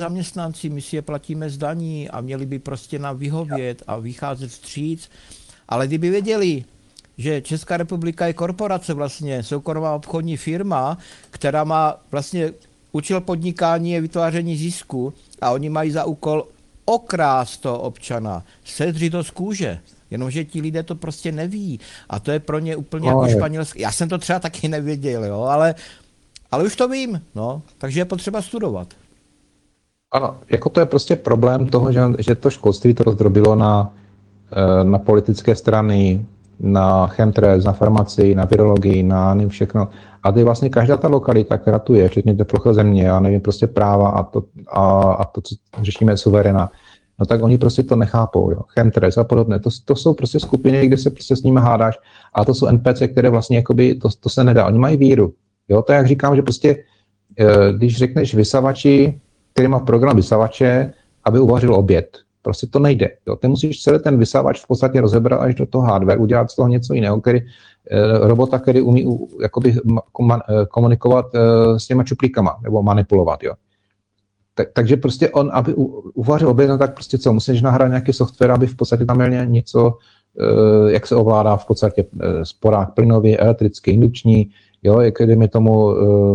zaměstnanci, my si je platíme z daní a měli by prostě nám vyhovět a vycházet vstříc. Ale kdyby věděli, že Česká republika je korporace vlastně, soukromá obchodní firma, která má vlastně účel podnikání je vytváření zisku a oni mají za úkol okrást toho občana, sedřít to z kůže. Jenomže ti lidé to prostě neví. A to je pro ně úplně jako španělské. Já jsem to třeba taky nevěděl, jo, ale už to vím, no. Takže je potřeba studovat. Ano, jako to je prostě problém toho, že to školství to rozdrobilo na politické strany, na chemtrails, na farmacii, na virologii, na nevím všechno. A ty vlastně každá ta lokalita, která tu je, včetně té plocha země, já nevím, prostě práva a to, co řešíme, suverena, no tak oni prostě to nechápou, jo. Chemtrails a podobné. To jsou prostě skupiny, kde se prostě s nimi hádáš, a to jsou NPC, které vlastně jakoby, to se nedá. Oni mají víru. Jo, to jak říkám, že prostě, když řekneš vysavači, který má program vysavače, aby uvařil oběd. Prostě to nejde. Jo. Ty musíš celý ten vysavač v podstatě rozebrat až do toho hardware, udělat z toho něco jiného, robota, který umí jakoby komunikovat s těma čuplíkama nebo manipulovat. Jo. Takže prostě on, aby uvařil oběd, no tak prostě co, musíš nahrát nějaký software, aby v podstatě tam měl něco, jak se ovládá v podstatě sporák plynový, elektrický, indukční, jo, jak jdeme tomu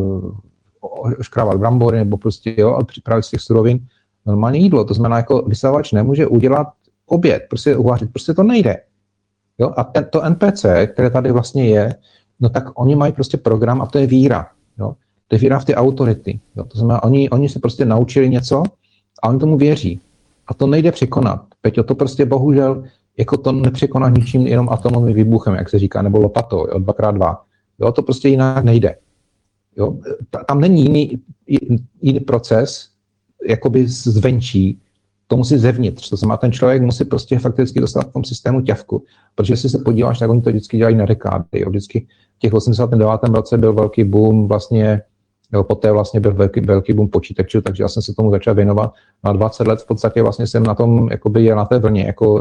oškrávat brambory, nebo prostě, jo, ale připravit z těch surovin normálně jídlo. To znamená, jako vysavač nemůže udělat oběd, prostě uvařit, prostě to nejde. Jo, a to NPC, které tady vlastně je, no tak oni mají prostě program a to je víra. Jo. To je víra v ty autority. Jo. To znamená, oni se prostě naučili něco a oni tomu věří. A to nejde překonat. Peťo, to prostě bohužel, jako to nepřekonáš ničím, jenom atomovým výbuchem, jak se říká, nebo lopatou, jo, 2x2. Jo, to prostě jinak nejde. Jo, tam není jiný proces, jakoby zvenčí, to musí zevnitř. To znamená, ten člověk musí prostě fakticky dostat v tom systému ťavku, protože jestli se podíváš, tak oni to vždycky dělají na dekády. Jo. Vždycky v těch 89. roce byl velký boom, vlastně, jo, poté vlastně byl velký boom počítačů, takže já jsem se tomu začal věnovat. Na 20 let v podstatě vlastně jsem na tom, jakoby je na té vlně, jako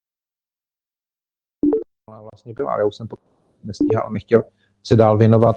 vlastně byla, já už jsem nestíhal, nechtěl se dál věnovat.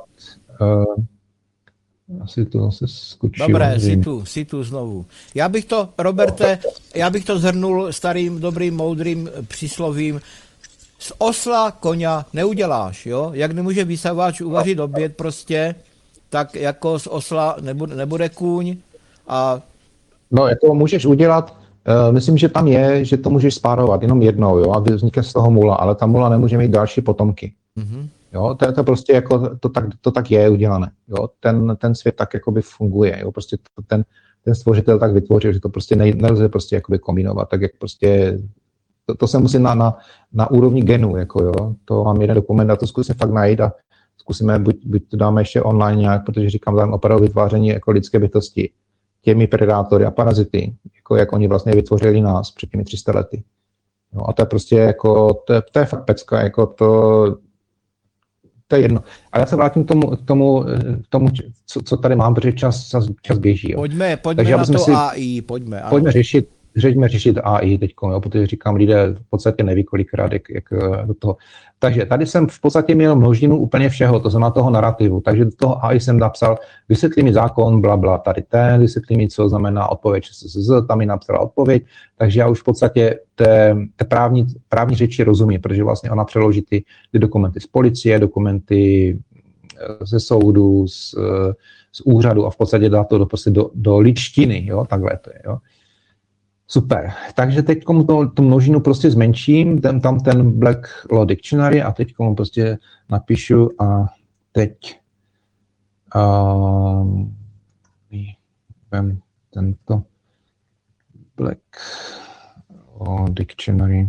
Asi to zase skočil. Dobré, jsi tu znovu. Já bych to, Roberte, zhrnul starým, dobrým, moudrým příslovím. Z osla koňa neuděláš, jo? Jak nemůže vysavač uvařit oběd prostě, tak jako z osla nebude kůň a... No, jako můžeš udělat, myslím, že tam je, že to můžeš spárovat jenom jednou, jo? A vznikne z toho mula, ale ta mula nemůže mít další potomky. Mm-hmm. Jo, to prostě jako, to tak je udělané. Jo, ten svět tak jakoby funguje. Jo, prostě ten stvořitel tak vytvořil, že to prostě nelze prostě jakoby kombinovat, tak jak prostě, to se musí na úrovni genů, jako jo. To mám jeden dokument, a to zkusím fakt najít a zkusíme, buď to dáme ještě online nějak, protože říkám tam opravdu vytváření jako lidské bytosti, těmi predátory a parazity, jako jak oni vlastně vytvořili nás před těmi 300 lety. No a to je prostě jako, to je fakt pecka, jako to je jedno. A já se vrátím k tomu co tady mám, protože čas běží. Jo. Pojďme na to AI, pojďme. Ano. Pojďme řešit AI teď, protože říkám, lidé v podstatě neví kolikrát, jak do toho. Takže tady jsem v podstatě měl množinu úplně všeho, to znamená toho narrativu. Takže do toho AI jsem napsal, vysvětlí mi zákon, blabla, tady ten, vysvětlí mi, co znamená odpověď ČSSZ, tam mi napsala odpověď, takže já už v podstatě té právní řeči rozumím, protože vlastně ona přeloží ty dokumenty z policie, dokumenty ze soudu, z úřadu a v podstatě dá to do ličtiny, jo, takhle to je, jo. Super, takže teď tu množinu prostě zmenším, dám tam ten Black Law Dictionary a teď prostě napíšu a teď vem tento Black Law Dictionary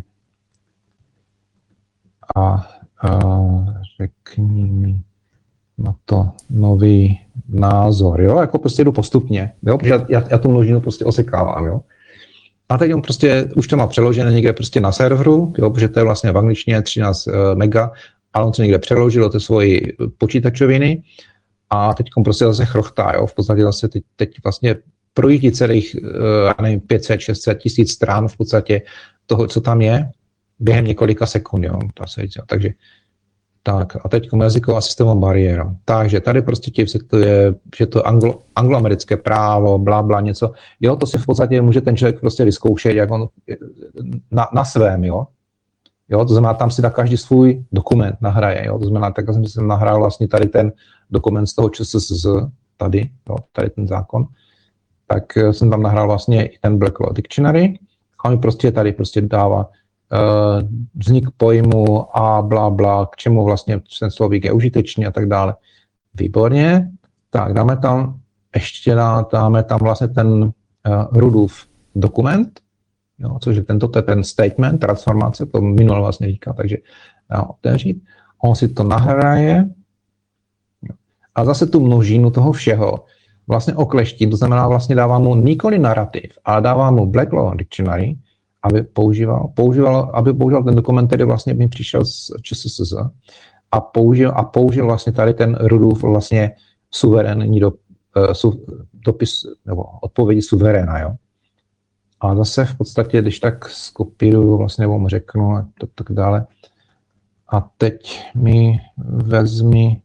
a řekni mi na to nový názor, jo, jako prostě jdu postupně, jo, protože já tu množinu prostě osekávám, jo. A teď on prostě už to má přeložené někde prostě na serveru, jo, protože to je vlastně v angličtině 13 mega, ale on to někde přeložil do té svojí počítačoviny a teď prostě zase chrochtá, jo, v podstatě zase teď vlastně projítí celých, já nevím, 500, 600 tisíc stran v podstatě toho, co tam je, během několika sekund, jo, takže Tak a teď jazyková systémová bariéra. Takže tady prostě ti vysvětluje, že to angloamerické právo, blá, něco. Jo, to si v podstatě může ten člověk prostě vyzkoušet, jak on na svém, jo. Jo, to znamená, tam si na každý svůj dokument nahraje, jo. To znamená, tak jsem si nahrál vlastně tady ten dokument z toho ČSSZ, tady, jo, tady ten zákon. Tak jsem tam nahrál vlastně i ten Black Law Dictionary a on prostě tady prostě dává vznik pojmu a blá, k čemu vlastně ten slovík je užitečný a tak dále. Výborně. Tak dáme tam vlastně ten Rudův dokument, jo, což je ten statement, transformace, to minule vlastně říká, takže dá otevřít. On si to nahraje a zase tu množinu toho všeho vlastně okleští, to znamená vlastně dává mu nikoli narrativ, ale dává mu Black Law Dictionary, aby používal ten dokument, který vlastně mi přišel z ČSSZ a použil vlastně tady ten Rudův vlastně suverénní dopis nebo odpovědi suveréna, jo. A zase v podstatě, když tak skopíruju vlastně, nebo mu řeknu a tak dále. A teď mi vezmi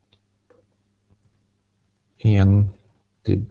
jen ty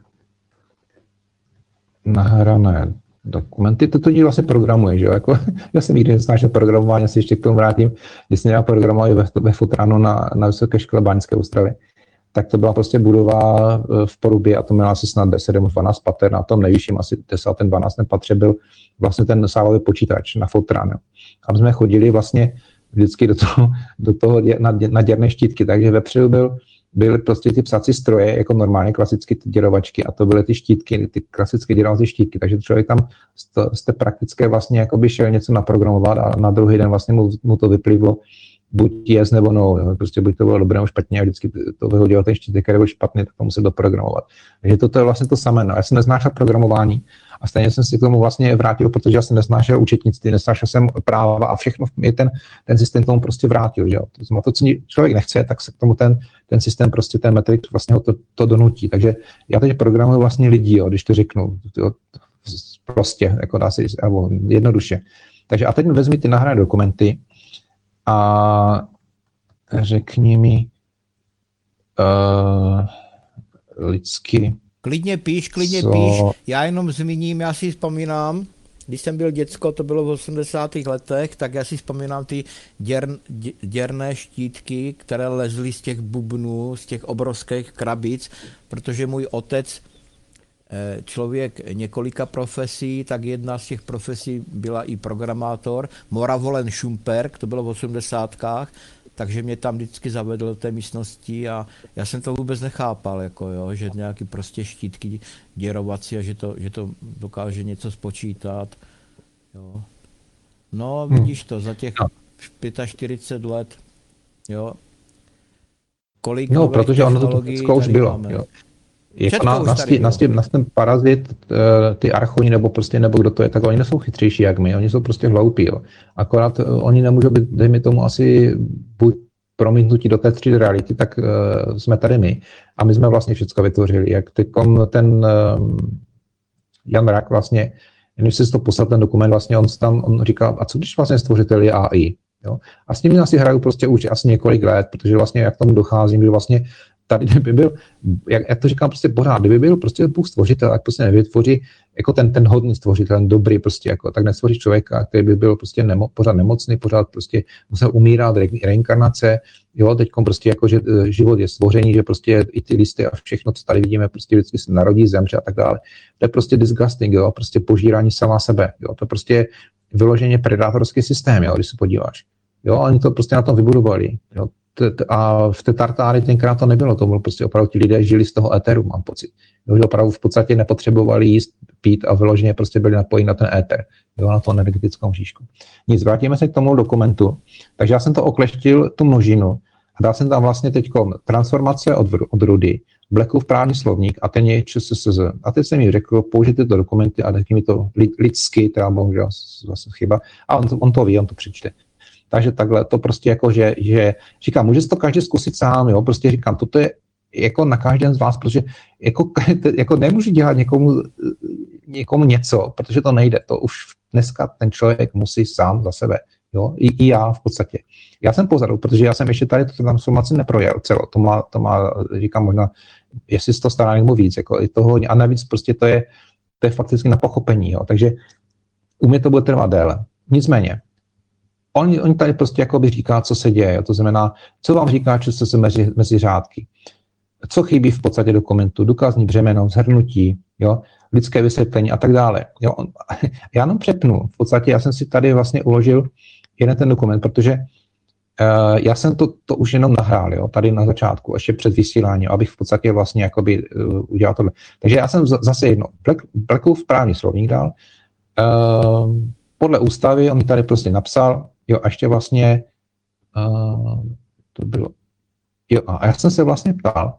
nahrané dokumenty, to totiž vlastně programuje, že jo, jako, já jsem nikdy nesnášel programování, asi ještě k tomu vrátím, když jsem měl programování ve Futránu na Vysoké škole Báňské Ostravy, tak to byla prostě budova v Porubě a to měla asi snad 10 nebo 12 pater, na tom nejvyšším asi 10. 12. patře byl vlastně ten sálový počítač na Futrán, jo. A my jsme chodili vlastně vždycky do toho na děrné štítky, takže vepředu byly prostě ty psací stroje, jako normálně klasické děrovačky a to byly ty štítky, ty klasické děrovací štítky, takže člověk tam z té praktické vlastně jakoby šel něco naprogramovat a na druhý den vlastně mu to vyplývalo buď yes nebo no, jo. Prostě buď to bylo dobré nebo špatně a vždycky to vyhodilo ten štítek, který byl špatný, tak to musel doprogramovat. Takže toto je vlastně to samé, no. Já jsem neznášel programování a stejně jsem si k tomu vlastně vrátil, protože já jsem neznášel účetnictví, neznášel jsem práva a všechno mi ten systém tomu prostě vrátil, že jo. To znamená, to, co člověk nechce, tak se k tomu ten systém prostě, ten metrik vlastně to donutí. Takže já teď programuji vlastně lidi, jo, když to řeknu, jo, prostě, jako dá se, nebo jednoduše. Takže a teď mi vezmi ty nahrané dokumenty a řekni mi lidsky. Klidně píš. Já jenom zmíním, já si vzpomínám, když jsem byl děcko, to bylo v 80. letech, tak já si vzpomínám ty děrné štítky, které lezly z těch bubnů, z těch obrovských krabic, protože můj otec, člověk několika profesí, tak jedna z těch profesí byla i programátor, Moravolen Šumperk, to bylo v 80. Takže mě tam vždycky zavedl do té místnosti a já jsem to vůbec nechápal, jako jo, že nějaký prostě štítky děrovací a že to dokáže něco spočítat. Jo. No, vidíš to, za těch 45 let, jo. Kolik protože ono to už bylo, jo. Jako na ten parazit, ty archoni nebo kdo to je, tak oni nejsou chytřejší jak my, oni jsou prostě hloupí. Jo. Akorát oni nemůžou být, dejme tomu, asi buď promítnutí do té 3D reality, tak jsme tady my. A my jsme vlastně všechno vytvořili. Jak ten Jan Rak vlastně, když si to poslal ten dokument, vlastně on říkal, a co když vlastně stvořitel je AI? Jo? A s nimi asi hraju prostě už asi několik let, protože vlastně jak tomu docházím, že vlastně tady by byl, jak to říkám prostě pořád, kdyby byl prostě Bůh stvořitel, tak prostě nevytvoří jako ten hodný stvořitel, ten dobrý prostě, jako, tak netvoří člověka, který by byl prostě pořád nemocný, pořád prostě musel umírat, reinkarnace, jo, teďkom prostě jako, že život je stvoření, že prostě i ty listy a všechno, co tady vidíme, prostě vždycky se narodí, zemře a tak dále. To je prostě disgusting, jo, prostě požírání sama sebe, jo, to prostě vyloženě predátorský systém, jo, když se podíváš. Jo, oni to prostě na tom vybudovali, jo. A v té Tartárii tenkrát to nebylo, to bylo prostě opravdu ti lidé žili z toho éteru, mám pocit. Jo, že opravdu v podstatě nepotřebovali jíst, pít a vyloženě prostě byli napojeni na ten éter, jo, na to energetickou mřížku. Nic, vrátíme se k tomu dokumentu. Takže já jsem to okleštil, tu množinu, a dal jsem tam vlastně teď transformace od Rudy, Blackův právní slovník a ten je ČSSZ. A teď jsem mi řekl, použijte tyto dokumenty a taky mi to lidsky, teda bohužel zase chyba, a on to ví, on to přečte. Takže takhle to prostě jako, že říkám, může si to každý zkusit sám, jo, prostě říkám, toto je jako na každém z vás, protože jako nemůžu dělat někomu něco, protože to nejde, to už dneska ten člověk musí sám za sebe, jo, i já v podstatě. Já jsem pozadu, protože já jsem ještě tady tu transformaci neprojel celo. To má, říkám možná, jestli to stará nebo víc, jako i toho, a navíc prostě to je fakticky na pochopení, jo. Takže u mě to bude trvat déle. Nicméně, oni tady prostě jakoby říká, co se děje, jo. To znamená, co vám říká, co se mezi řádky. Co chybí v podstatě dokumentu, důkazní břemeno, shrnutí, jo, lidské vysvětlení a tak dále. Jo. Já jenom přepnu. V podstatě já jsem si tady vlastně uložil jeden ten dokument, protože já jsem to už jenom nahrál, jo, tady na začátku, ještě před vysíláním, abych v podstatě vlastně jakoby udělal tohle. Takže já jsem zase jedno, Blackův právní slovník dal, podle ústavy, on mi tady prostě napsal, jo, a ještě vlastně, to bylo, jo, a já jsem se vlastně ptal,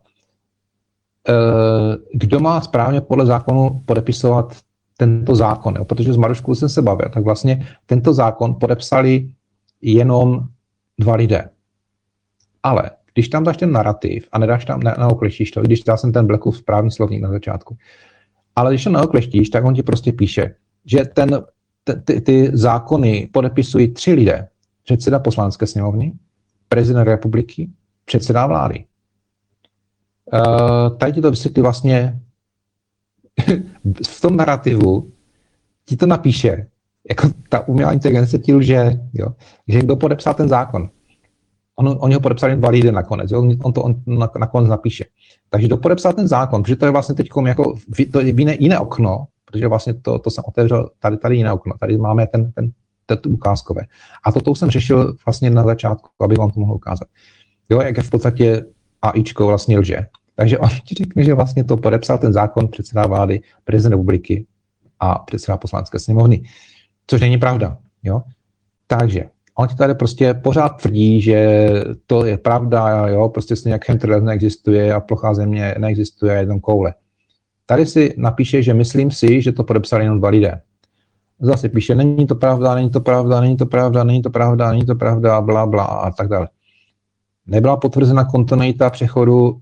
kdo má správně podle zákonu podepisovat tento zákon, jo? Protože s Maruškou jsem se bavil, tak vlastně tento zákon podepsali jenom 2 lidé. Ale když tam dáš ten narrativ a nedáš tam, neokleštíš to, když dal jsem ten Blackův správný slovník na začátku, ale když to neokleštíš, tak on ti prostě píše, že ty zákony podepisují 3 lidé. Předseda Poslanecké sněmovny, prezident republiky, předseda vlády. Tady ti to vysvětlí vlastně v tom narrativu ti to napíše, jako ta umělá inteligence ti lže, jo, že kdo podepsal ten zákon. Oni ho podepsali 2 lidé nakonec, jo, on to nakonec napíše. Takže kdo podepsal ten zákon, protože to je vlastně teď jako to je jiné okno, protože vlastně to jsem otevřel, tady jiné okno, tady máme ten ukázkové. A toto už jsem řešil vlastně na začátku, abych vám to mohl ukázat. Jo, jak je v podstatě AIčko vlastně lže. Takže on ti řekne, že vlastně to podepsal ten zákon předseda vlády, prezident republiky a předseda Poslanecké sněmovny. Což není pravda. Jo? Takže on ti tady prostě pořád tvrdí, že to je pravda, jo? Prostě nějak chemtrails neexistuje a plochá země neexistuje, jenom koule. Tady si napíše, že myslím si, že to podepsali jenom 2 lidé. Zase píše, není to pravda, není to pravda, není to pravda, není to pravda, není to pravda, bla, bla a tak dále. Nebyla potvrzena kontinuita přechodu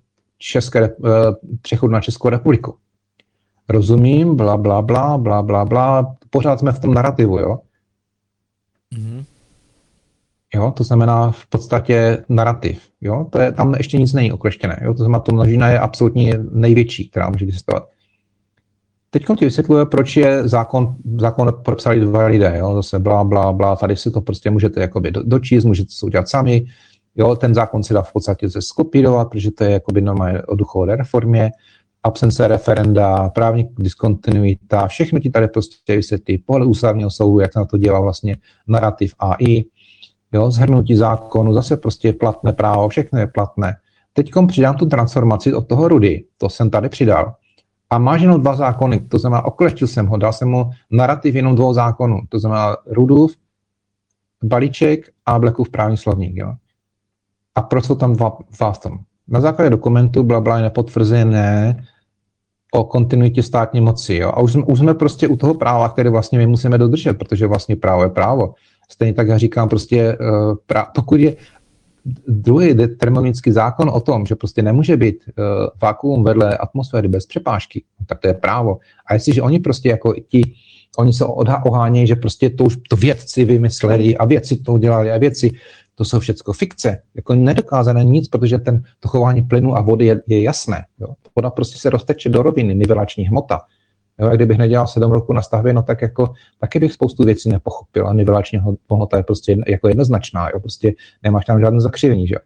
na Českou republiku. Rozumím, bla, bla, bla, bla, bla, bla. Pořád jsme v tom narrativu, jo? Mm-hmm. Jo, to znamená v podstatě narrativ, jo? Tam ještě nic není okleštěné, jo? To znamená, to množina je absolutně největší, která může existovat. Teď ti vysvětluje, proč je zákon podepsali 2 lidé, jo? Zase bla, bla, bla, tady si to prostě můžete jakoby dočíst, můžete to udělat sami. Jo, ten zákon se dá v podstatě skopírovat, protože to je jakoby normálně o důchodové reformě, absence referenda, právní diskontinuita, všechno ti tady prostě vysvětlí podle ústavního soudu, jak se na to dělá vlastně narrativ AI, jo, shrnutí zákonu, zase prostě platné právo, všechno je platné. Teďkom přidám tu transformaci od toho Rudy, to jsem tady přidal, a máš jenom 2 zákony, to znamená, okleštil jsem ho, dal jsem mu narrativ jenom 2 zákonů, to znamená Rudův balíček a Blackův právní slovník, jo. A proč jsou tam 2 v tom? Na základě dokumentu blabla je nepotvrzené o kontinuitě státní moci. Jo? A už jsme prostě u toho práva, které vlastně my musíme dodržet, protože vlastně právo je právo. Stejně tak já říkám prostě, pokud je druhý termodynamický zákon o tom, že prostě nemůže být vakuum vedle atmosféry bez přepážky, tak to je právo. A jestliže oni prostě jako oni se ohánějí, že prostě to už to vědci vymysleli a vědci to udělali a vědci, to jsou všechno fikce, jako nedokázané nic, protože to chování plynu a vody je jasné. Jo. Voda prostě se rozteče do roviny, nivelační hmota. Jo, a kdybych nedělal 7 roků na stavbě, no tak jako taky bych spoustu věcí nepochopil. A nivelační hmota je prostě jako jednoznačná, jo, prostě nemáš tam žádné zakřivení, že jo.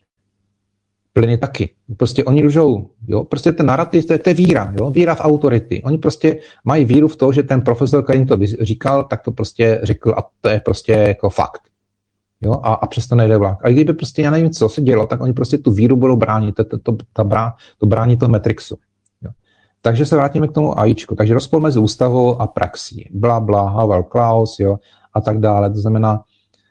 Plyny taky. Prostě oni lžou, jo, prostě ten narrativ, to je víra, jo, víra v autority. Oni prostě mají víru v to, že ten profesor, který jim to říkal, tak to prostě řekl a to je prostě jako fakt. Jo, a přesto nejde vlak. A kdyby prostě, já nevím, co se dělo, tak oni prostě tu víru budou bránit, to brání toho Matrixu. Jo. Takže se vrátíme k tomu AIčku. Takže rozpor mezi ústavou a praxí. Bla, bla, Havel, Klaus, jo, a tak dále. To znamená,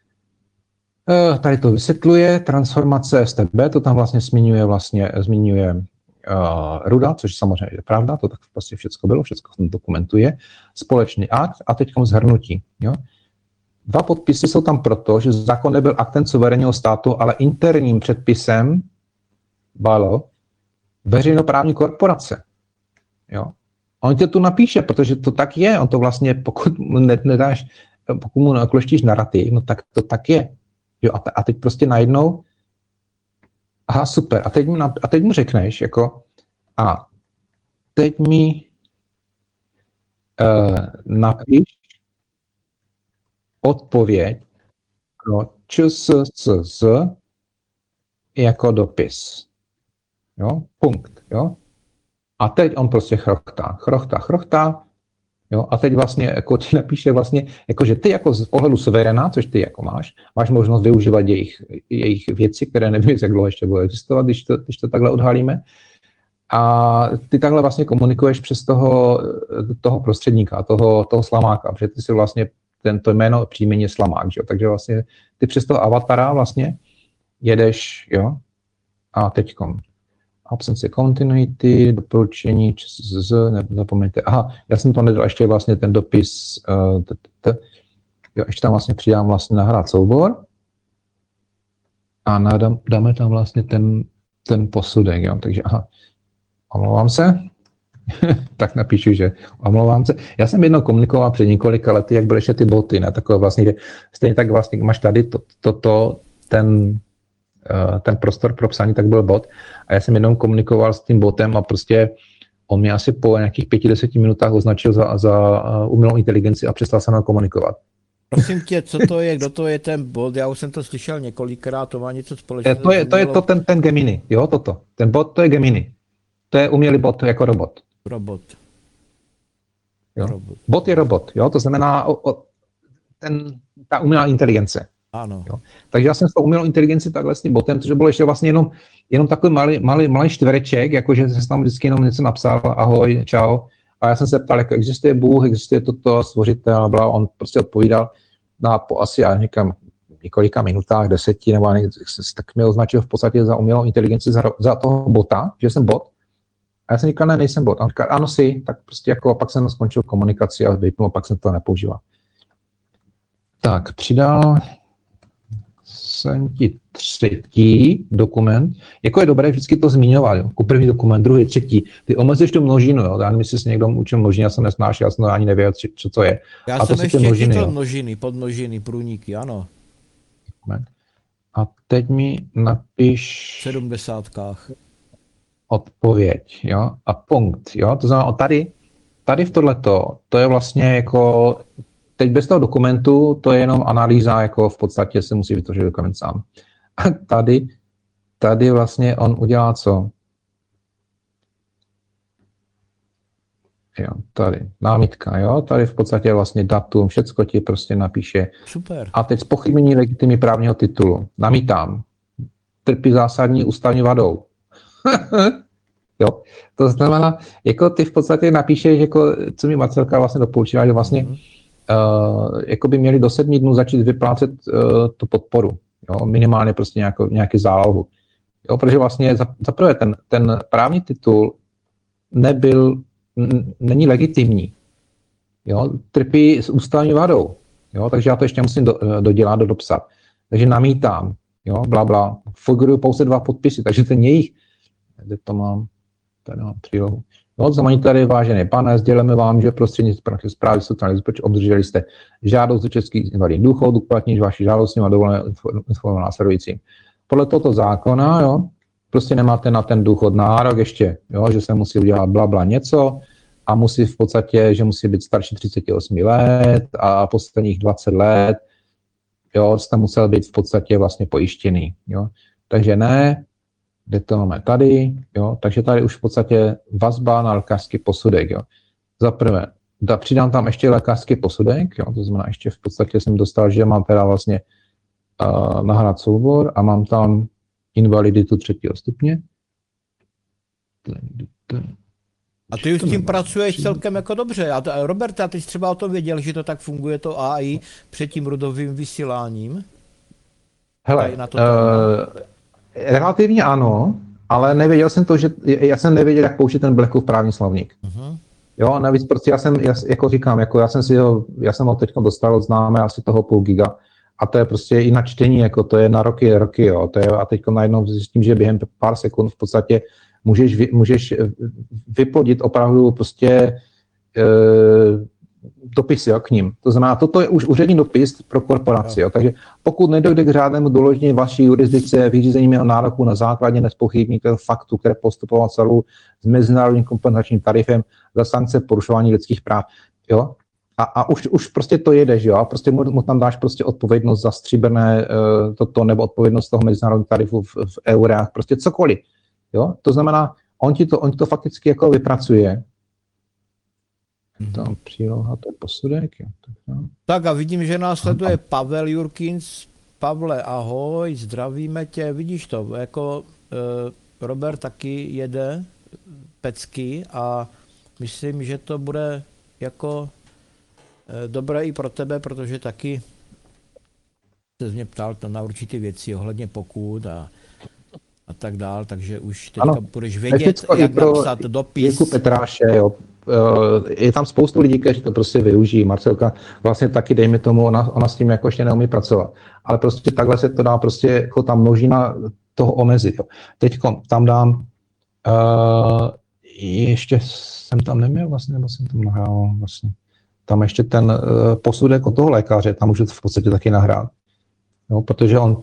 tady to vysvětluje, transformace STB, to tam vlastně zmiňuje Ruda, což samozřejmě je pravda, to tak prostě všechno bylo, všechno se dokumentuje, společný akt a teď shrnutí, jo. 2 podpisy jsou tam proto, že zákon nebyl aktem suverénního státu, ale interním předpisem veřejnoprávní korporace. Jo. On tě tu napíše, protože to tak je. On to vlastně, pokud mu nekleštíš narrativ, no tak to tak je. Jo, a teď prostě najednou, aha, super, a teď mu řekneš, jako, a teď mi napiš odpověď pro ČSSZ jako dopis. Jo, punkt, jo. A teď on prostě chrochtá, jo, a teď vlastně jako ti napíše vlastně, jako že ty jako z pohledu suveréna, což ty jako máš možnost využívat jejich věci, které nevím, jak dlouho ještě budou existovat, když to takhle odhalíme. A ty takhle vlastně komunikuješ přes toho prostředníka, toho slamáka, protože ty si vlastně to jméno příjmení je Slamák, že jo? Takže vlastně ty přes toho avatara vlastně jedeš, jo, a teďkom absence continuity, doporučení, nezapomeňte, aha, já jsem to nedal ještě vlastně ten dopis, jo, ještě tam vlastně přidám vlastně nahrát soubor a dáme tam vlastně ten posudek, jo, takže aha, omlouvám se, tak napíšu, že omlouvám se. Já jsem jednou komunikoval před několika lety, jak byly ještě ty boty, ne, takové vlastně, že stejně tak vlastně máš tady ten prostor pro psaní, tak byl bot. A já jsem jednou komunikoval s tím botem a prostě on mě asi po nějakých 5-10 minutách označil za umělou inteligenci a přestal se mnou komunikovat. Prosím tě, co to je, kdo to je ten bot? Já už jsem to slyšel několikrát, to má něco společného. To je ten Gemini, jo, toto. Ten bot, to je Gemini. To je umělý bot jako robot. Jo? Robot. Bot je robot, jo, to znamená ta umělá inteligence. Ano. Jo. Takže já jsem s tou umělou inteligenci takhle s tím botem, což bylo ještě vlastně jenom takový malý čtvereček, jakože jsem tam vždycky jenom něco napsal, ahoj, čau. A já jsem se ptal, jako existuje Bůh, existuje toto, stvořitel, bla, on prostě odpovídal po asi, já říkám, několika minutách, 10, nebo tak mě označil v podstatě za umělou inteligenci, za toho bota, že jsem bot. A já jsem říkal, ne, nejsem bot. A on říkal, ano, si, tak prostě jako pak jsem skončil komunikaci a vypnul, a pak jsem to nepoužíval. Tak, přidal jsem ti třetí dokument. Jako je dobré vždycky to zmiňovat, jo. Jako první dokument, druhý, třetí. Ty omezíš tu množinu, jo. Já nevím, jestli se někdo učil množinu, já jsem nesnášel, já jsem ani nevěděl, co to je. Já a jsem to ještě množiny, množiny, podmnožiny, průniky, ano. A teď mi napiš V 70. odpověď, jo, a punkt, jo. To znamená, tady v tohleto, to je vlastně jako teď bez toho dokumentu, to je jenom analýza, jako v podstatě se musí vytvořit dokument sám. A tady vlastně on udělá co? Jo, tady námitka, jo, tady v podstatě vlastně datum, všecko ti prostě napíše. Super. A teď zpochybnění legitimní právního titulu. Namítám. Trpí zásadní ústavní vadou. Jo, to znamená, jako ty v podstatě napíšeš, jako, co mi Marcelka vlastně doporučila, že vlastně jako by měli do 7 dnů začít vyplácet tu podporu. Jo? Minimálně prostě nějaký zálohu. Jo? Protože vlastně za prvé ten právní titul není legitimní. Jo? Trpí s ústavní vadou. Jo? Takže já to ještě musím dodělat, dopsat. Takže namítám. Jo? Blabla. Figurují pouze 2 podpisy, takže ten jejich, kde to mám, tady mám přílohu. No, tady, vážený pane, sdělíme vám, že prostřednictvím zprávy sociální zabezpečení obdrželi jste žádost do českých invalidních důchodů, uplatníš vaši žádost a dovolené informovat následujícím. Podle tohoto zákona, jo, prostě nemáte na ten důchod nárok ještě, jo, že se musí udělat blabla něco a musí v podstatě, že musí být starší 38 let a posledních 20 let, jo, jste musel být v podstatě vlastně pojištěný, jo. Takže ne, kde to máme tady, jo, takže tady už v podstatě vazba na lékařský posudek, jo. Za prvé, přidám tam ještě lékařský posudek, jo, to znamená ještě v podstatě jsem dostal, že mám teda vlastně nahrát soubor a mám tam invaliditu 3. stupně. A ty už s tím pracuješ celkem jako dobře. Robert, ty jsi třeba o tom věděl, že to tak funguje, to AI, před tím rodovým vysíláním? Hele, relativně ano, ale nevěděl jsem to, že já jsem nevěděl, jak použít ten Blackův právní slovník. Jo, navíc prostě já jsem ho teď dostal od známé asi toho 0,5 giga a to je prostě i na čtení, jako to je na roky, jo, to je, a teď najednou zjistím, že během pár sekund v podstatě můžeš vyplodit opravdu prostě dopis, jo, k ním. To znamená, toto je už úřední dopis pro korporaci, jo. Takže pokud nedojde k řádnému doložení vaší jurisdikce vyřízením jeho nároku na základě nespochybnitelného faktu, které postupoval celou s mezinárodním kompenzačním tarifem za sankce porušování lidských práv, jo. A už prostě to jedeš, jo, a prostě mu tam dáš prostě odpovědnost za stříbrné toto, nebo odpovědnost toho mezinárodního tarifu v eurách, prostě cokoliv, jo. To znamená, on ti to fakticky jako vypracuje. Tam příloha, to je posudek. Jo. Tak a vidím, že následuje Pavel Jurkins. Pavle, ahoj, zdravíme tě. Vidíš to, jako Robert taky jede pecky a myslím, že to bude jako dobré i pro tebe, protože taky se mě ptal na určité věci ohledně pokut a tak dál, takže už teďka budeš vědět, jak napsat dopis. Jirku Petráše, jo. Je tam spoustu lidí, kteří to prostě využijí. Marcelka vlastně taky, dejme tomu, ona s tím jako ještě neumí pracovat. Ale prostě takhle se to dá prostě, jako ta množina toho omezit. Jo. Teďko tam dám, ještě jsem tam neměl vlastně, nebo jsem tam nahrál vlastně. Tam ještě ten posudek od toho lékaře, tam můžu v podstatě taky nahrát. Jo, protože on...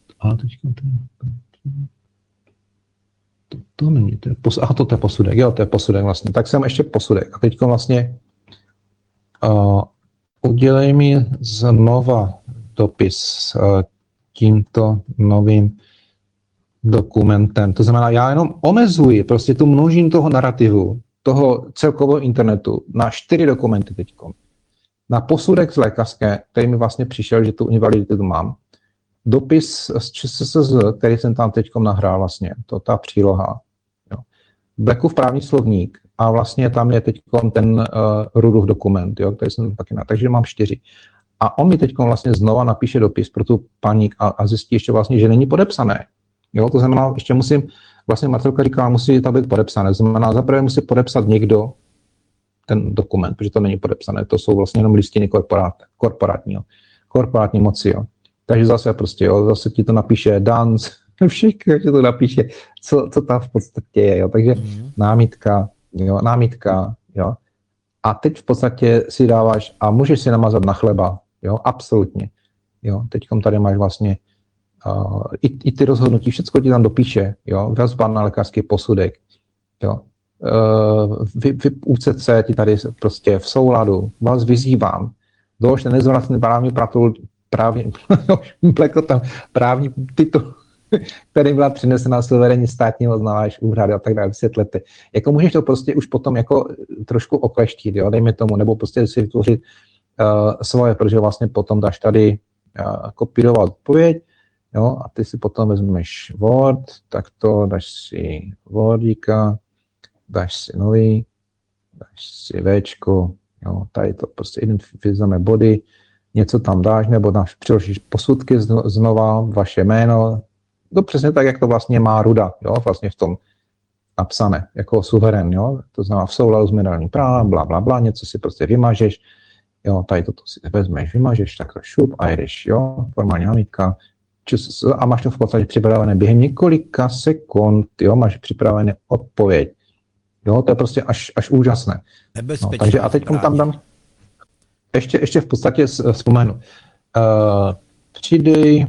To není, to je posudek, jo, to je posudek vlastně. Tak jsem ještě posudek. A teď vlastně udělej mi znova dopis tímto novým dokumentem. To znamená, já jenom omezuji prostě tu množinu toho narrativu, toho celkového internetu na 4 dokumenty teď. Na posudek z lékařské, který mi vlastně přišel, že tu invaliditu mám. Dopis z ČSSZ, který jsem tam teď nahrál vlastně, to ta příloha. Jo. Blackův právní slovník a vlastně tam je teď ten Rudův dokument, jo, který jsem taky nahrál, takže mám 4. A on mi teď vlastně znova napíše dopis pro tu paní a zjistí ještě vlastně, že není podepsané. Jo, to znamená, ještě musím, vlastně Marcelka říká, musí to být podepsané. To znamená, zaprvé musí podepsat někdo ten dokument, protože to není podepsané, to jsou vlastně jenom listiny korporátní moci, jo. Takže zase prostě, jo, zase ti to napíše Danc, všechno ti to napíše, co tam v podstatě je, jo. Takže námitka, jo. A teď v podstatě si dáváš a můžeš si namazat na chleba, jo, absolutně, jo. Teďkom tady máš vlastně i ty rozhodnutí, všechno ti tam dopíše, jo, vazba na lékařský posudek, jo. UCC ti tady prostě v souladu, vás vyzývám, doložte nezvratný právní titul, který byla přinesena suverénní státního znáváš úřady a tak dále, vysvětlete. Jako můžeš to prostě už potom jako trošku okleštit, jo, dejme tomu, nebo prostě si vytvořit svoje, protože vlastně potom dáš tady kopírovat odpověď, jo, a ty si potom vezmeš Word, tak to dáš si Wordíka, dáš si nový, dáš si Včko, jo, tady to prostě identifikujeme body, něco tam dáš, nebo dáš, přiložíš posudky znova, vaše jméno, to přesně tak, jak to vlastně má Ruda, jo, vlastně v tom napsané, jako suverén, jo, to znamená v souladu s mezinárodním právem, bla, něco si prostě vymažeš, jo, tady toto si vezmeš, vymažeš, tak to šup a jedeš, jo, formální námitka, a máš to v podstatě připravené během několika sekund, jo, máš připravené odpověď, jo, to je prostě až úžasné. No, takže a teď tam dám, ještě v podstatě vzpomenu. Přidej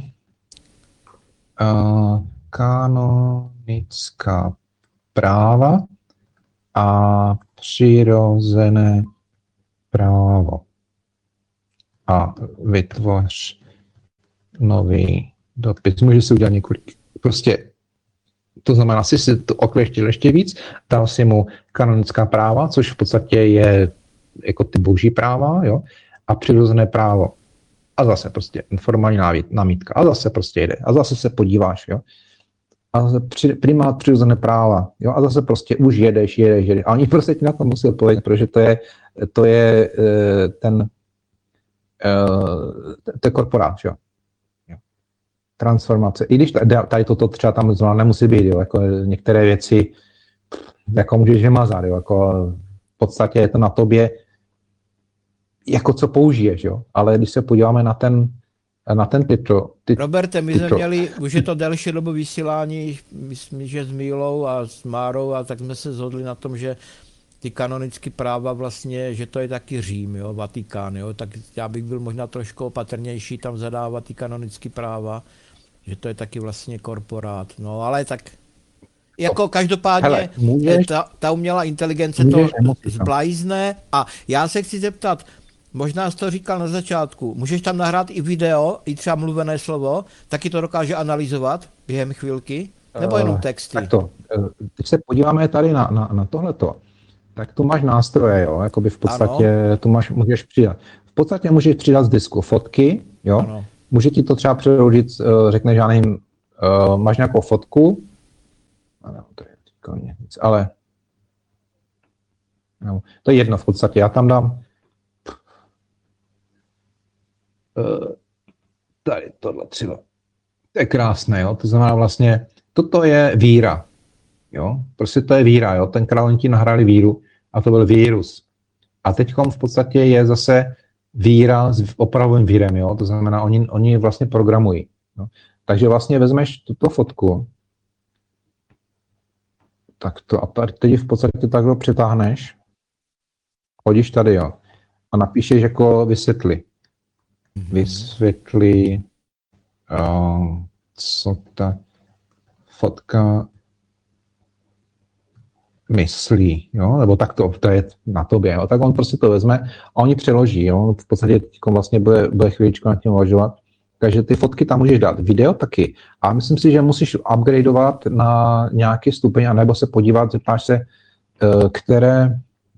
kanonická práva a přirozené právo. A vytvoř nový dopis. Můžeš si udělat několik. Prostě to znamená, si to okleštil ještě víc, dal si mu kanonická práva, což v podstatě je jako ty boží práva, jo, a přirozené právo. A zase prostě formální námitka. A zase prostě jde. A zase se podíváš, jo. A zase primát přirozené práva, jo. A zase prostě už jedeš. A oni prostě ti na to musí odpovědět, protože to je ten korporát, jo. Transformace. I když tady toto třeba tam zrovna nemusí být, jo. Jako některé věci jako můžeš vymazat, jo. Jako v podstatě je to na tobě, jako co použiješ, jo. Ale když se podíváme na ten titul. Roberte, my jsme měli, už je to delší dobu vysílání, myslím, že s Mílou a s Márou, a tak jsme se shodli na tom, že ty kanonické práva vlastně, že to je taky Řím, jo, Vatikán, jo, tak já bych byl možná trošku opatrnější tam zadávat ty kanonické práva, že to je taky vlastně korporát, no ale tak jako Hele, každopádně můžeš, ta umělá inteligence to můžeš, nemusíš, no. zblajzne a já se chci zeptat, možná jsi to říkal na začátku, můžeš tam nahrát i video, i třeba mluvené slovo, taky to dokáže analyzovat během chvilky, nebo jenom texty? Takto, teď se podíváme tady na tohleto. Tak tu máš nástroje, jo, jakoby v podstatě, Ano. tu můžeš přidat. V podstatě můžeš přidat z disku fotky, jo, Ano. může ti to třeba přeložit, řekne, že já nevím, máš nějakou fotku, ano, to je teďka nic, ale no, to je jedno v podstatě, já tam dám tady tohle třeba. To je krásné, jo, to znamená vlastně, toto je víra, jo, prostě to je víra, jo, tenkrát oni ti nahráli víru a to byl vírus. A teď v podstatě je zase víra s opravovým vírem, jo, to znamená, oni vlastně programují. Jo. Takže vlastně vezmeš tuto fotku, tak to a teď v podstatě takhle přetáhneš, hodíš tady, jo, a napíšeš jako vysvětli. Vysvětli, co ta fotka myslí, jo, nebo tak to je na tobě, jo, tak on prostě to vezme a oni přeloží, jo, v podstatě vlastně bude chvíličku nad tím uvažovat, takže ty fotky tam můžeš dát, video taky, a myslím si, že musíš upgradeovat na nějaký stupeň, anebo se podívat, zeptáš se, které,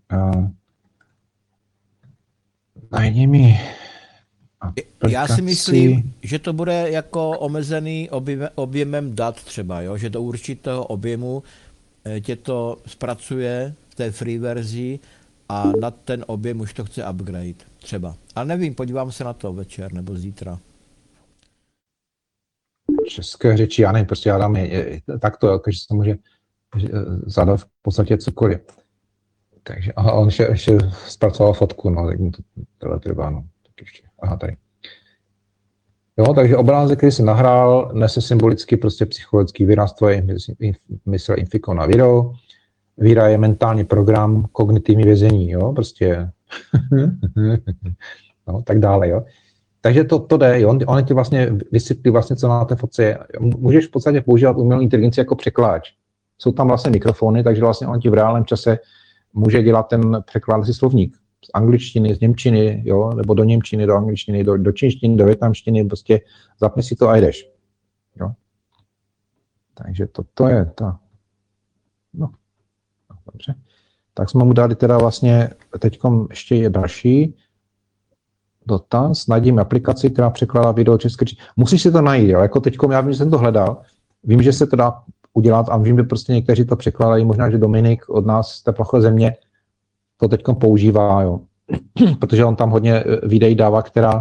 najdi mi Já si myslím, že to bude jako omezený objemem dat třeba, jo? Že do určitého objemu tě to zpracuje v té free verzi a nad ten objem už to chce upgrade třeba. Ale nevím, podívám se na to večer nebo zítra. České řeči, já nevím, prostě já dám takto, takže se může zadat v podstatě cokoliv. Takže, aha, on ještě zpracoval fotku, no, tak mu to trvá, no, tak ještě, aha, tady. Jo, takže obrázek, který jsem nahrál, nese symbolicky prostě psychologický výraz, tvoje mysl infikovaná na video. Víra je mentální program, kognitivní vězení, jo, prostě, no, tak dále, jo. Takže to jde, jo, on ti vlastně vysvětlí vlastně, co na té fotce je. Můžeš v podstatě používat umělou inteligenci jako překláč. Jsou tam vlastně mikrofony, takže vlastně on ti v reálném čase může dělat ten překládací slovník z angličtiny, z němčiny, jo, nebo do němčiny, do angličtiny, do čínštiny, do vietnamštiny, prostě zapni si to a jdeš. Jo. Takže to je ta. No, dobře. Tak jsme mu dali teda vlastně, teďkom ještě je další dotaz, najdím aplikaci, která překládá video české. Musíš si to najít, jo, jako teďkom, já vím, že jsem to hledal, vím, že se to dá udělat a vím, že prostě někteří to překládají, možná, že Dominik od nás z té ploché země to teď používá, jo. Protože on tam hodně videí dává,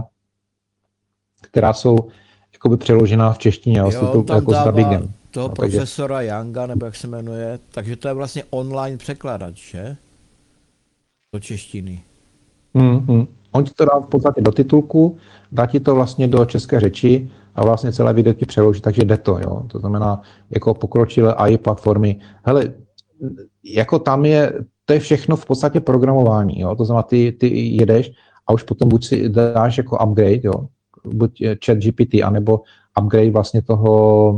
která jsou jakoby přeložená v češtině, Jo, on tam jako s dubbingem. toho profesora Younga, nebo jak se jmenuje, takže to je vlastně online překladač, že? Do češtiny. On ti to dá v podstatě do titulku, dá ti to vlastně do české řeči a vlastně celé video ti přeloží, takže jde to, jo. To znamená, jako pokročilé AI platformy. Hele, jako tam to je všechno v podstatě programování, jo. To znamená, ty jedeš a už potom buď si dáš jako upgrade, jo, buď ChatGPT, anebo upgrade vlastně toho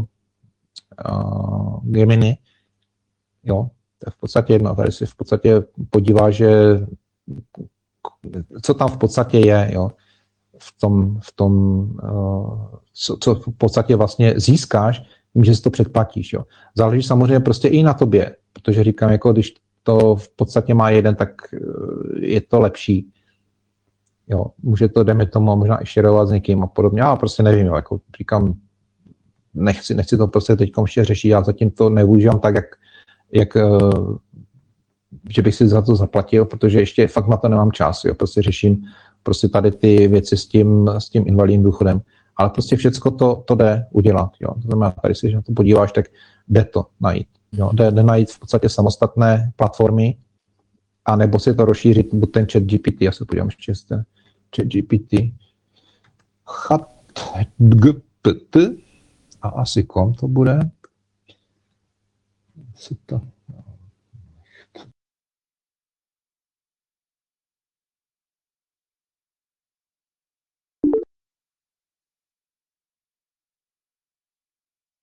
Gemini, jo. To je v podstatě jedno, tady si v podstatě podíváš, že co tam v podstatě je, jo, v tom co v podstatě vlastně získáš, tím, že si to předplatíš, jo. Záleží samozřejmě prostě i na tobě, protože říkám, jako když to v podstatě má jeden, tak je to lepší. Jo, může to, jdeme tomu, možná i šerovat s někým a podobně, já prostě nevím, jo, jako říkám, nechci to prostě teď ještě řešit, já zatím to neužívám tak, jak že bych si za to zaplatil, protože ještě fakt na to nemám čas, jo, prostě řeším prostě tady ty věci s tím invalidním důchodem, ale prostě všecko to jde udělat, jo, to znamená, tady si na to podíváš, tak jde to najít, jo, jde najít v podstatě samostatné platformy, a nebo si to rozšířit, buď ten ChatGPT, já se podívám ještě ten ChatGPT, ChatGPT, a asi kom to bude, co to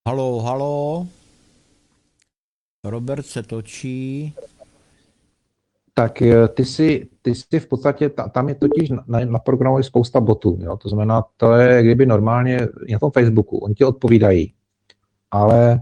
Halo, halo. Robert se točí. Tak ty jsi v podstatě, tam je totiž naprogramovaný spousta botů, jo? To znamená, to je kdyby normálně na tom Facebooku, oni ti odpovídají, ale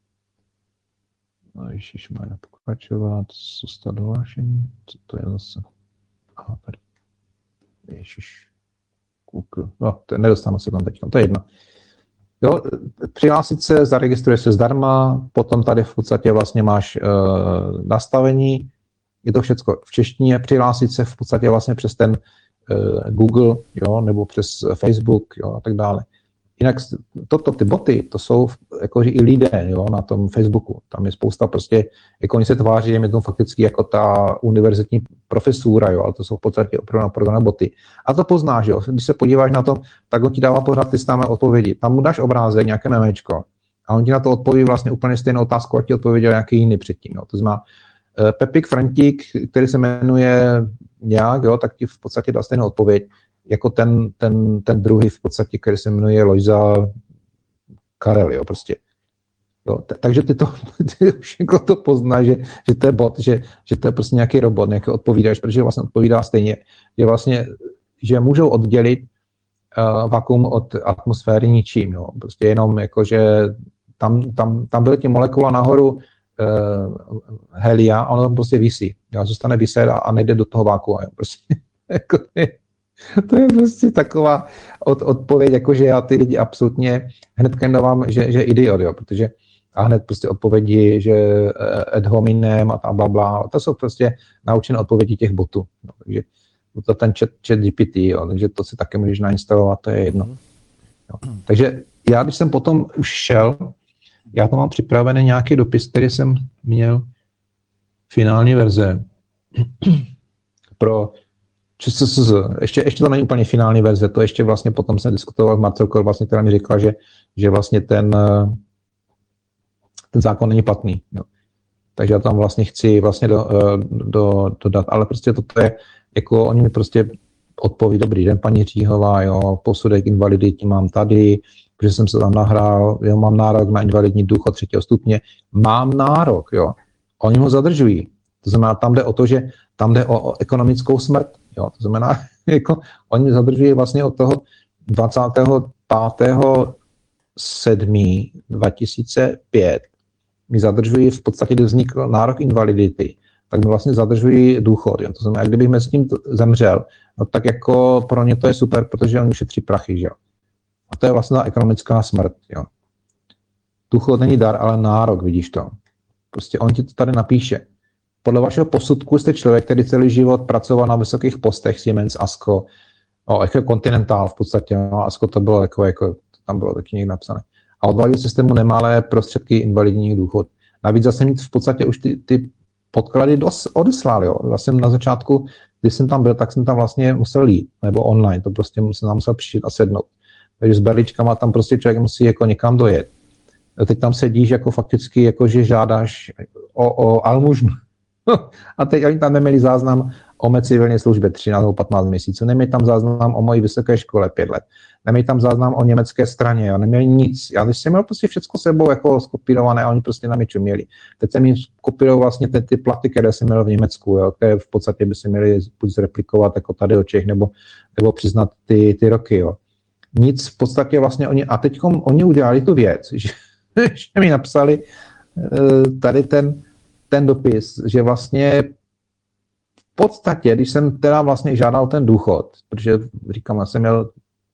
no, ježišmarja, pokračovat, sustat dohlášení, co to je zase? Aha, tady. Ježiš. Google. No, nedostanu se tam teď, to je jedno. Jo, přihlásit se, zaregistruješ se zdarma, potom tady v podstatě vlastně máš nastavení, je to všechno v češtině, přihlásit se v podstatě vlastně přes ten Google, jo, nebo přes Facebook, jo, a tak dále. Jinak ty boty, to jsou jakože i lidé, jo, na tom Facebooku. Tam je spousta prostě, jako oni se tváří, je to fakticky jako ta univerzitní profesura, jo, ale to jsou v podstatě opravdu naprograné boty. A to poznáš, jo. Když se podíváš na to, tak on ti dává pořád ty samé odpovědi. Tam mu dáš obrázek, nějaké memečko, a on ti na to odpoví vlastně úplně stejnou otázku, a ti odpověděl nějaký jiný předtím, jo. To znamená, Pepik Frantík, který se jmenuje nějak, jo, tak ti v podstatě dá stejnou odpověď, jako ten druhý v podstatě, který se jmenuje Lojza Karel, jo, prostě. Jo, takže ty všechno to pozná, že to je bot, že to je prostě nějaký robot, nějaký odpovídač, protože vlastně odpovídá stejně, že můžou oddělit vakuum od atmosféry ničím, jo, prostě jenom jako, že tam byly ty molekula nahoru helia a ono tam prostě visí, jo, zůstane viset a nejde do toho vákua, jo, prostě. Jako, to je prostě taková odpověď, jakože já ty lidi absolutně hned dávám, že idiot, jo, protože a hned prostě odpovědi, že ad hominem a tam blabla, to jsou prostě naučené odpovědi těch botů, no, takže to ten chat GPT, jo, takže to si taky můžeš nainstalovat, to je jedno. Jo. Takže já, když jsem potom už šel, já to mám připravený nějaký dopis, který jsem měl finální verze pro ČSSZ. Ještě to není úplně finální verze, to ještě vlastně potom jsem diskutoval s Marcelkou, vlastně, která mi říkala, že vlastně ten zákon není platný. Jo. Takže já tam vlastně chci vlastně dodat, ale prostě toto je, jako oni mi prostě odpoví, dobrý den, paní Říhová, jo, posudek invalidity mám tady, protože jsem se tam nahrál, jo, mám nárok na invalidní důchod 3. stupně, mám nárok, jo. Oni ho zadržují. To znamená, tam jde o to, že tam jde o ekonomickou smrt, jo. To znamená, jako oni zadržují vlastně od toho 25.7.2005 mi zadržují v podstatě, kdy vznikl nárok invalidity, tak mi vlastně zadržují důchod. Jo. To znamená, kdybych mezi tím zemřel, no tak jako pro ně to je super, protože oni ušetří prachy, že jo. A to je vlastně ta ekonomická smrt, jo. Důchod není dar, ale nárok, vidíš to. Prostě on ti to tady napíše. Podle vašeho posudku jste člověk, který celý život pracoval na vysokých postech, Siemens, ASCO, jako Continental v podstatě, no, ASCO to bylo jako tam bylo taky někde napsané. A odvalil systému nemalé prostředky invalidních důchod. Navíc zase v podstatě už ty podklady odeslal, jo. Vlastně na začátku, když jsem tam byl, tak jsem tam vlastně musel jít, nebo online, to prostě jsem tam musel přijít a sednout. Takže s berličkama tam prostě člověk musí jako někam dojet. Teď tam sedíš jako fakticky, jako že žádáš o almužnu. A teď oni tam neměli záznam o mé civilní službě 13 nebo 15 měsíců, neměli tam záznam o mojí vysoké škole 5 let, neměli tam záznam o německé straně, jo, neměli nic. Já když jsem měl prostě všechno sebou jako skopírované a oni prostě na mě čuměli. Teď jsem jim skopíroval vlastně ty platy, které jsem měl v Německu, jo, které v podstatě by se měli buď zreplikovat jako tady o Čech, nebo přiznat ty roky, jo. Nic v podstatě vlastně a teď oni udělali tu věc, že mi napsali tady ten dopis, že vlastně v podstatě, když jsem teda vlastně žádal ten důchod, protože říkám, já jsem měl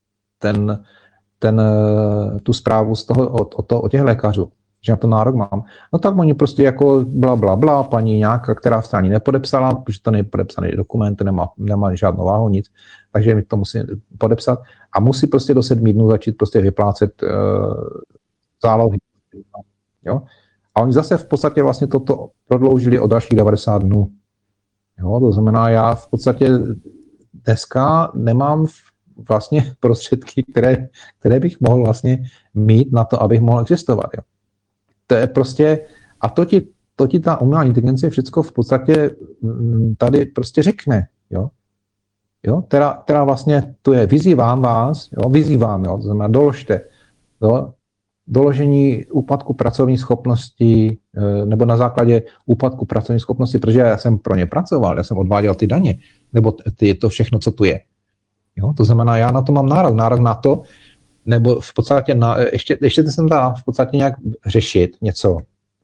tu zprávu z toho, od těch lékařů, že na to nárok mám, no tak oni prostě jako bla, paní nějaká, která v ani nepodepsala, protože to není podepsaný dokument, nemá žádnou váhu, nic, takže mi to musí podepsat a musí prostě do 7 dnů začít prostě vyplácet zálohy. Jo? A oni zase v podstatě vlastně toto prodloužili o dalších 90 dnů. Jo? To znamená, já v podstatě dneska nemám vlastně prostředky, které bych mohl vlastně mít na to, abych mohl existovat. Jo? To je prostě, a to ti ta umělá inteligence všechno v podstatě tady prostě řekne. Jo? Jo? Teda vlastně to je, vyzývám vás, jo? To znamená, doložte, jo? doložení úpadku pracovní schopnosti nebo na základě úpadku pracovní schopnosti, protože já jsem pro ně pracoval, já jsem odváděl ty daně, nebo to všechno, co tu je. Jo? To znamená, já na to mám nárok na to, nebo v podstatě ještě jsem dá v podstatě nějak řešit něco,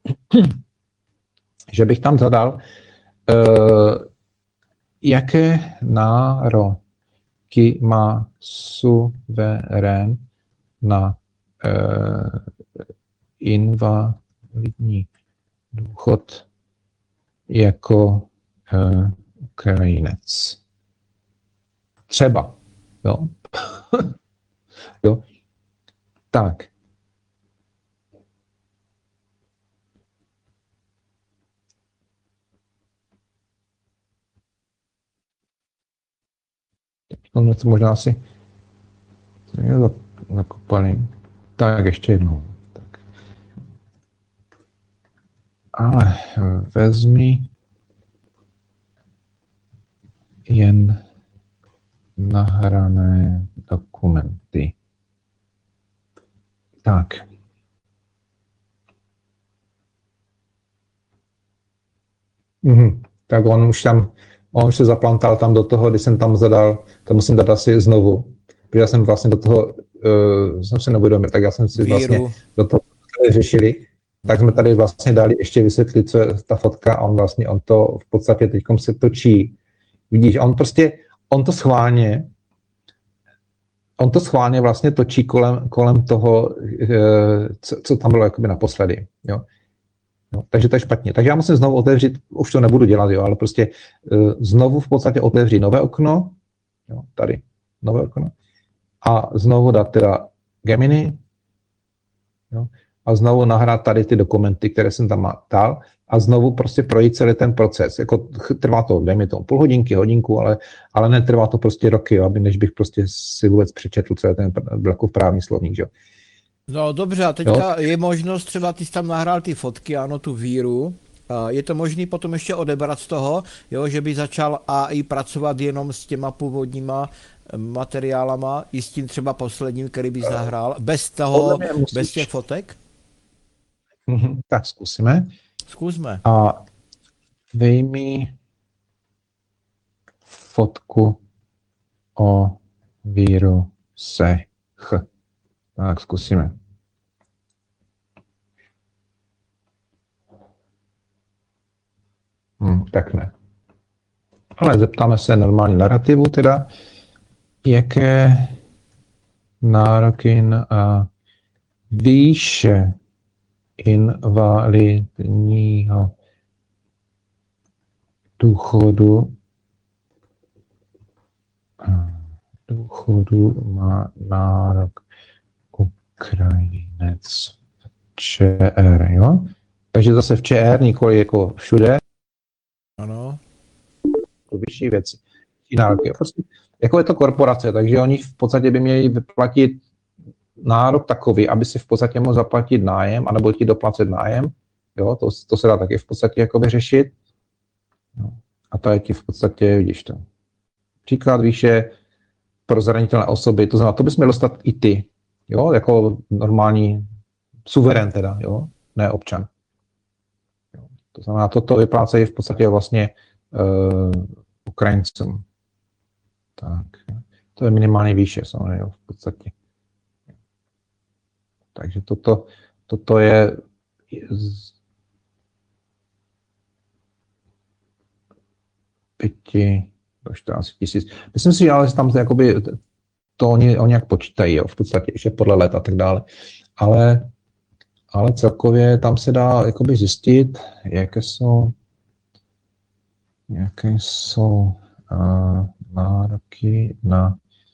že bych tam zadal, jaké nároky má suverén na invalidní důchod jako Ukrajinec. Třeba. Jo? Jo? Tak. To možná asi zakopali. Tak ještě jednou. Tak. Ale vezmi jen nahrané dokumenty. Tak. Tak on už se zaplantal tam do toho, když jsem tam zadal, to musím dát asi znovu, protože já jsem vlastně do toho, jsem se neuvědomil, tak já jsem si vlastně do toho řešili, tak jsme tady vlastně dali ještě vysvětlit, co je ta fotka a on to v podstatě teďkom se točí. Vidíš, on to schválně vlastně točí kolem toho, co tam bylo jakoby naposledy, jo. No, takže to je špatně. Takže já musím znovu otevřít, už to nebudu dělat, jo, ale prostě znovu v podstatě otevřít nové okno, jo, tady, nové okno, a znovu dát teda Gemini, jo, a znovu nahrát tady ty dokumenty, které jsem tam dal, a znovu prostě projít celý ten proces. Jako trvá to, dejme tomu půl hodinky, hodinku, ale netrvá to prostě roky, jo, než bych prostě si vůbec přečetl celý ten jako právní slovník, jo. No dobře, a teďka je možnost, třeba ty jsi tam nahrál ty fotky, ano, tu víru, je to možný potom ještě odebrat z toho, jo, že by začal AI pracovat jenom s těma původníma materiálama, i s tím třeba posledním, který bys nahrál, bez toho, bez těch fotek? Tak zkusíme. Zkusme. A vyjmi fotku o vírusech. Tak zkusíme. Tak ne. Ale zeptáme se normální narrativu teda, jaké nároky na výše invalidního důchodu má nárok Ukrajinec v ČR, jo? Takže zase v ČR, nikoli jako všude. Ano. To vyšší věci. Nároky. Prostě, jako je to korporace, takže oni v podstatě by měli vyplatit nárok takový, aby si v podstatě mohl zaplatit nájem, anebo ti doplacet nájem. Jo? To se dá taky v podstatě jakoby řešit. No. A to je ti v podstatě, vidíš to. Příklad výše pro zranitelné osoby, to znamená, to bys měl dostat i ty. Jo, jako normální suverén teda, jo, ne občan. Jo. To znamená, toto vyplácejí v podstatě vlastně Ukrajincům. Tak, to je minimální výše, samozřejmě, v podstatě. Takže toto je z 5 do 14 000. Myslím si, že ale tam jakoby to oni jak počítají, jo, v podstatě ještě podle let a tak dále. Ale celkově tam se dá jakoby zjistit, jaké jsou nároky na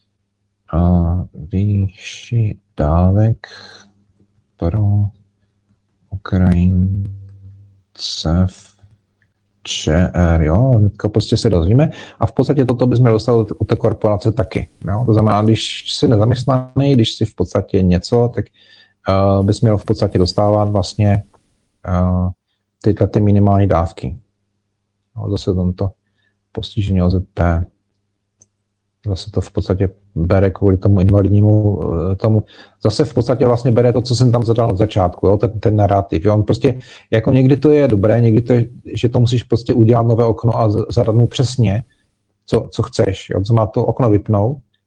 výši dávek pro Ukrajince v ČR, jo, prostě se dozvíme a v podstatě toto bychom dostali od té korporace taky, jo, to znamená, když jsi nezaměstnaný, když jsi v podstatě něco, tak bys měl v podstatě dostávat vlastně tyhle ty minimální dávky. No, zase tomto postižení OZP. Zase to v podstatě bere kvůli tomu invalidnímu tomu. Zase v podstatě vlastně bere to, co jsem tam zadal od začátku, jo, ten narrativ. Jo. On prostě, jako někdy to je dobré, někdy to je, že to musíš prostě udělat nové okno a zadat mu přesně, co chceš. Jo. Co má to okno vypnout